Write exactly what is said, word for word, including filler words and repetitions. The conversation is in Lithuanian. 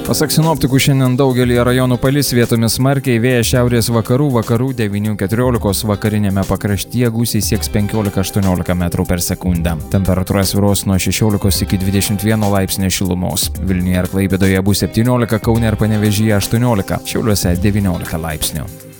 Pasak sinoptikų, šiandien daugelį rajonų palis, vietomis smarkiai, vėjas šiaurės vakarų, vakarų devyni keturiolika, vakarinėme pakraštyje gūsiai sieks penkiolika aštuoniolika metrų per sekundę. Temperatūra svyruos nuo šešiolikos iki dvidešimt vieno laipsnio šilumos. Vilniuje ir Klaipėdoje bus septyniolika, Kaune ir Panevėžyje aštuoniolika, Šiauliuose devyniolika laipsnių.